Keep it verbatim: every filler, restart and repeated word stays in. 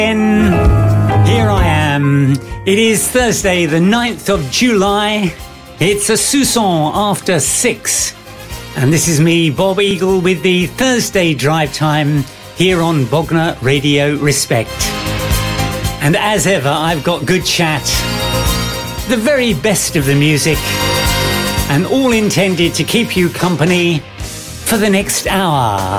And here I am. It is Thursday, the ninth of July. It's a Sousson after six. And this is me, Bob Eagle, with the Thursday drive time here on Bognor Radio Respect. And as ever, I've got good chat, the very best of the music, and all intended to keep you company for the next hour.